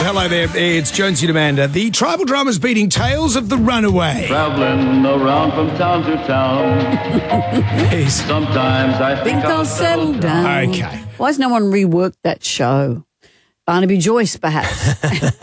Hello there, it's Jonesy Demander. The tribal drama's beating Tales of the Runaway. Traveling around from town to town. Yes. Sometimes I think I'll settle down. Okay. Why has no one reworked that show? Barnaby Joyce, perhaps.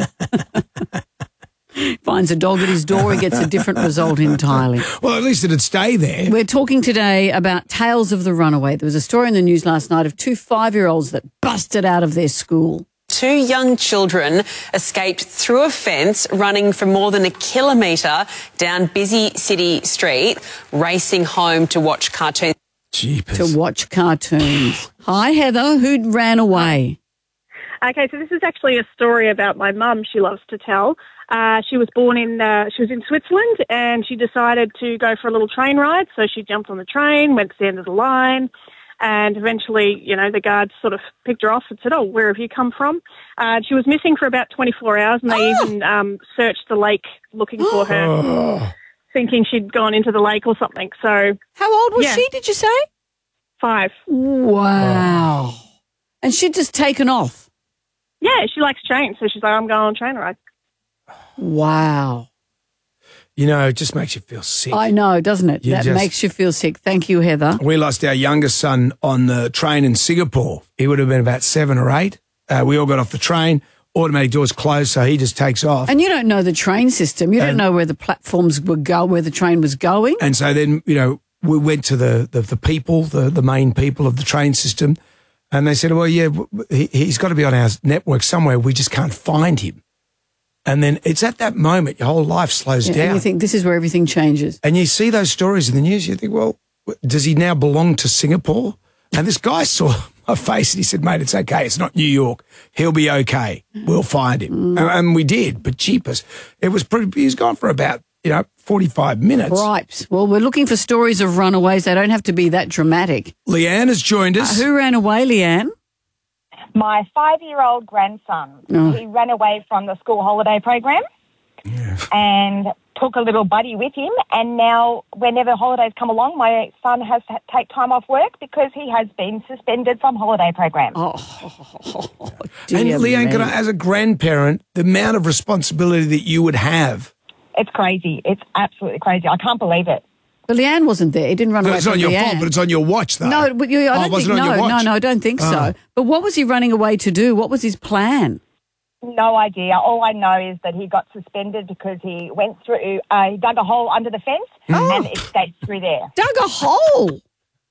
Finds a dog at his door, he gets a different result entirely. Well, at least it'd stay there. We're talking today about Tales of the Runaway. There was a story in the news last night of two 5-year-olds that busted out of their school. Two young children escaped through a fence, running for more than a kilometre down busy city street, racing home to watch cartoons. Jeepers. To watch cartoons. Hi, Heather. Who ran away? Okay, so this is actually a story about my mum she loves to tell. She was in Switzerland and she decided to go for a little train ride. So she jumped on the train, went to the end of the line, and eventually, the guards sort of picked her off and said, "Oh, where have you come from?" She was missing for about 24 hours and they even searched the lake looking for her, thinking she'd gone into the lake or something. So How old was she, did you say? 5. Wow. And she'd just taken off. Yeah, she likes trains, so she's like, "I'm going on a train ride." Wow. It just makes you feel sick. I know, doesn't it? That makes you feel sick. Thank you, Heather. We lost our youngest son on the train in Singapore. He would have been about 7 or 8. We all got off the train. Automatic doors closed, so he just takes off. And you don't know the train system. You don't know where the platforms would go, where the train was going. And so then, we went to the people, the main people of the train system, and they said, "Well, yeah, he's got to be on our network somewhere. We just can't find him." And then it's at that moment your whole life slows down. And you think this is where everything changes. And you see those stories in the news, you think, well, does he now belong to Singapore? And this guy saw my face and he said, "Mate, it's okay. It's not New York. He'll be okay. We'll find him." And we did, but jeepers. He was gone for about, 45 minutes. Right. Well, we're looking for stories of runaways. They don't have to be that dramatic. Leanne has joined us. Who ran away, Leanne? My 5-year-old grandson. He ran away from the school holiday program and took a little buddy with him. And now whenever holidays come along, my son has to take time off work because he has been suspended from holiday programs. And Leanne, as a grandparent, the amount of responsibility that you would have. It's crazy. It's absolutely crazy. I can't believe it. But Leanne wasn't there. He didn't run away It's from not your Leanne. fault, but it's on your watch, though. No, I don't think, your watch? No, I don't think so. But what was he running away to do? What was his plan? No idea. All I know is that he got suspended because he went through, he dug a hole under the fence and escaped through there. Dug a hole?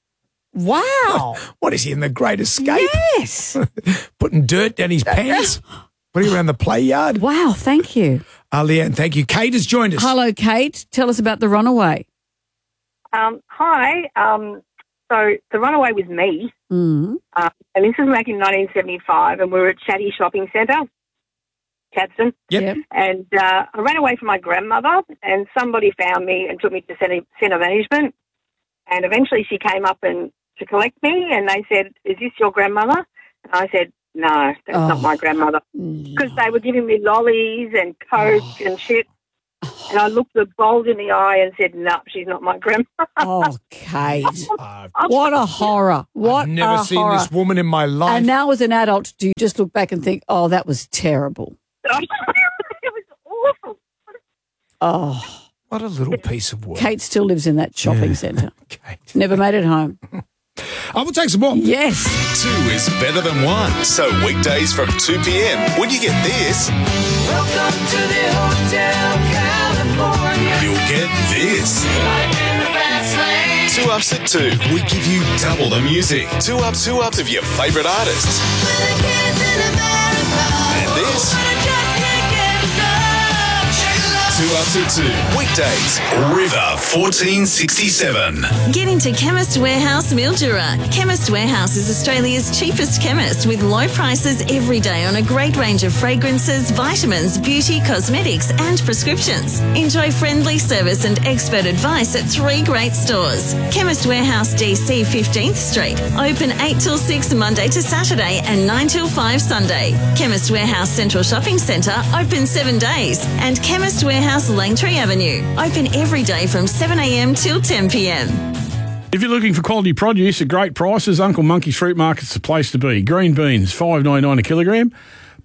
Wow. What is he, in The Great Escape? Yes. Putting dirt down his pants? Putting around the play yard? Wow, thank you. Leanne, thank you. Kate has joined us. Hello, Kate. Tell us about the runaway. Hi. So the runaway was me, and this was back in 1975, and we were at Chatty Shopping Centre, Chadstone. Yep. And I ran away from my grandmother, and somebody found me and took me to centre management, and eventually she came up to collect me, and they said, "Is this your grandmother?" And I said, "No, that's not my grandmother," because they were giving me lollies and Coke and shit. And I looked the bold in the eye and said, "No, she's not my grandma." Oh, Kate. What a horror. I've never seen this woman in my life. And now as an adult, do you just look back and think, oh, that was terrible? It was awful. Oh. What a little piece of work. Kate still lives in that shopping centre. Kate. Never made it home. We'll take some more. Yes. 2 is better than 1. So weekdays from 2 p.m. when you get this, Welcome to the Hotel California. you'll get this. Life in the fast lane. 2 Ups at 2. We give you double the music. 2 ups of your favourite artists. With the kids in America. And this. But I just can't get enough. Shake it up. 2 Ups at 2. Weekdays. River 1467. Get into Chemist Warehouse Mildura. Chemist Warehouse is Australia's cheapest chemist with low prices every day on a great range of fragrances, vitamins, beauty, cosmetics and prescriptions. Enjoy friendly service and expert advice at 3 great stores. Chemist Warehouse DC 15th Street. Open 8 till 6 Monday to Saturday and 9 till 5 Sunday. Chemist Warehouse Central Shopping Centre. Open 7 days. And Chemist Warehouse Langtree Avenue. Open every day from 7 a.m. till 10 p.m. If you're looking for quality produce at great prices, Uncle Monkey's Fruit Market's the place to be. Green beans, $5.99 a kilogram.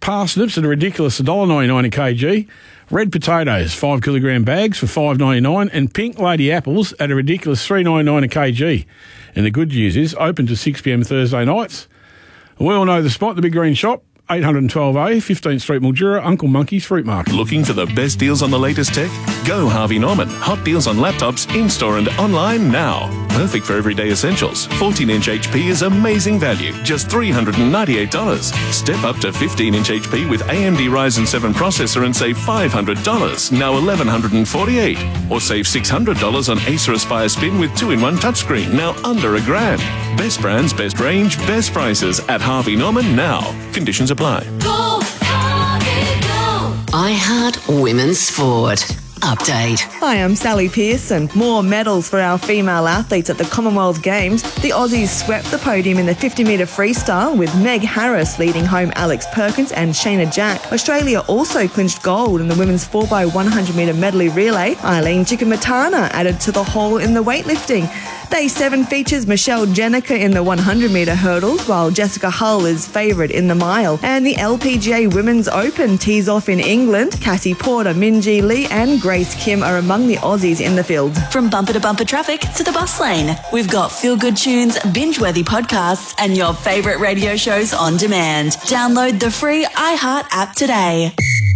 parsnips at a ridiculous $1.99 a kg. Red potatoes, 5 kilogram bags for $5.99, and pink lady apples at a ridiculous $3.99 a kg. And the good news is open to 6 p.m. Thursday nights. We all know the spot, the Big Green Shop, 812A, 15th Street, Mildura, Uncle Monkey's Fruit Market. Looking for the best deals on the latest tech? Go Harvey Norman. Hot deals on laptops in-store and online now. Perfect for everyday essentials. 14-inch HP is amazing value, just $398. Step up to 15-inch HP with AMD Ryzen 7 processor and save $500, now $1,148. Or save $600 on Acer Aspire Spin with 2-in-1 touchscreen, now under $1,000. Best brands, best range, best prices at Harvey Norman now. Conditions apply. Go, Harvey, go. I Heart Women's Sport. Update. Hi, I'm Sally Pearson. More medals for our female athletes at the Commonwealth Games. The Aussies swept the podium in the 50-metre freestyle with Meg Harris leading home Alex Perkins and Shayna Jack. Australia also clinched gold in the women's 4x100-metre medley relay. Eileen Chikamatana added to the haul in the weightlifting. Day 7 features Michelle Jenica in the 100-metre hurdles, while Jessica Hull is favourite in the mile. And the LPGA Women's Open tees off in England. Cassie Porter, Minjee Lee and Grace Kim are among the Aussies in the field. From bumper to bumper traffic to the bus lane, we've got feel-good tunes, binge-worthy podcasts and your favourite radio shows on demand. Download the free iHeart app today.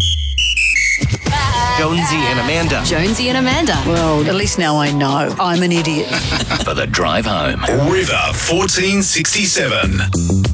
Jonesy and Amanda. Jonesy and Amanda. Well, at least now I know. I'm an idiot. For the drive home. River 1467.